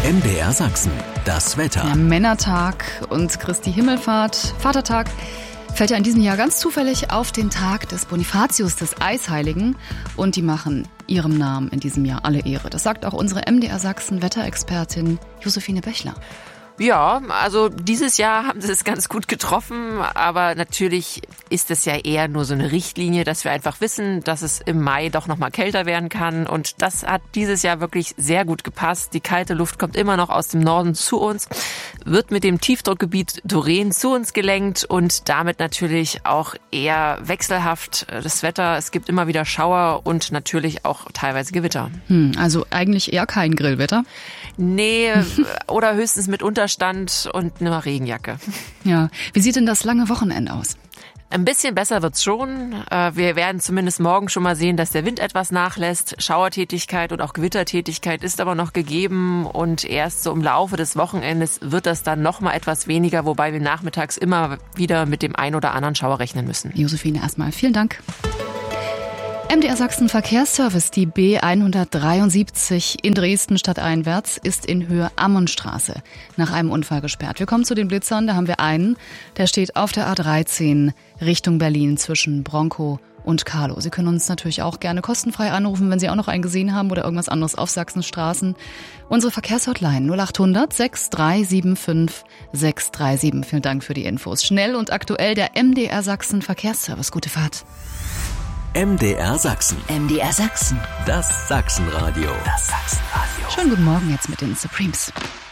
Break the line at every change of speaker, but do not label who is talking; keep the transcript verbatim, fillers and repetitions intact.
M D R Sachsen, das Wetter.
Ja, Männertag und Christi Himmelfahrt, Vatertag, fällt ja in diesem Jahr ganz zufällig auf den Tag des Bonifatius, des Eisheiligen. Und die machen ihrem Namen in diesem Jahr alle Ehre. Das sagt auch unsere M D R Sachsen Wetterexpertin Josephine Böchler.
Ja, also dieses Jahr haben sie es ganz gut getroffen, aber natürlich ist es ja eher nur so eine Richtlinie, dass wir einfach wissen, dass es im Mai doch noch mal kälter werden kann, und das hat dieses Jahr wirklich sehr gut gepasst. Die kalte Luft kommt immer noch aus dem Norden zu uns, wird mit dem Tiefdruckgebiet Doreen zu uns gelenkt und damit natürlich auch eher wechselhaft das Wetter. Es gibt immer wieder Schauer und natürlich auch teilweise Gewitter.
Hm, also eigentlich eher kein Grillwetter?
Nee, oder höchstens mit Unterstand und einer Regenjacke.
Ja, wie sieht denn das lange Wochenende aus?
Ein bisschen besser wird's schon. Wir werden zumindest morgen schon mal sehen, dass der Wind etwas nachlässt. Schauertätigkeit und auch Gewittertätigkeit ist aber noch gegeben, und erst so im Laufe des Wochenendes wird das dann noch mal etwas weniger, wobei wir nachmittags immer wieder mit dem ein oder anderen Schauer rechnen müssen.
Josephine, erstmal vielen Dank. M D R Sachsen Verkehrsservice, die B hundertdreiundsiebzig in Dresden stadteinwärts ist in Höhe Ammonstraße nach einem Unfall gesperrt. Wir kommen zu den Blitzern, da haben wir einen, der steht auf der A dreizehn Richtung Berlin zwischen Bronkow und Carlo. Sie können uns natürlich auch gerne kostenfrei anrufen, wenn Sie auch noch einen gesehen haben oder irgendwas anderes auf Sachsens Straßen. Unsere Verkehrshotline null acht hundert sechs drei sieben fünf sechs drei sieben. Vielen Dank für die Infos. Schnell und aktuell der M D R Sachsen Verkehrsservice. Gute Fahrt.
M D R Sachsen.
M D R Sachsen.
Das Sachsenradio.
Das Sachsenradio.
Schönen guten Morgen jetzt mit den Supremes.